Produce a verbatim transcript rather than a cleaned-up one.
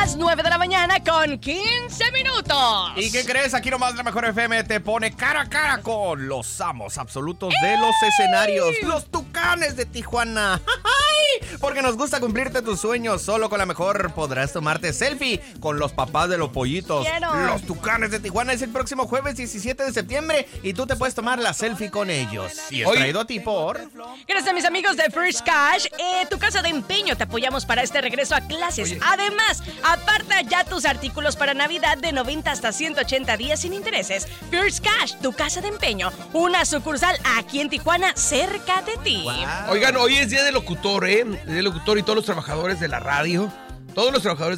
las nueve de la mañana con quince minutos. ¿Y qué crees? Aquí nomás la Mejor F M te pone cara a cara con los amos absolutos de los escenarios, los Tucanes de Tijuana. Porque nos gusta cumplirte tus sueños. Solo con la Mejor podrás tomarte selfie con los papás de los pollitos. Quiero. Los Tucanes de Tijuana es el próximo jueves diecisiete de septiembre y tú te puedes tomar la selfie con ellos. Y es Oye. traído a ti por... Gracias a mis amigos de First Cash, eh, tu casa de empeño. Te apoyamos para este regreso a clases. Oye. Además, aparta ya tus artículos para Navidad de noventa hasta ciento ochenta días sin intereses. First Cash, tu casa de empeño. Una sucursal aquí en Tijuana, cerca de ti. Oigan, hoy es día del locutor, ¿eh? Día del locutor y todos los trabajadores de la radio. Todos los trabajadores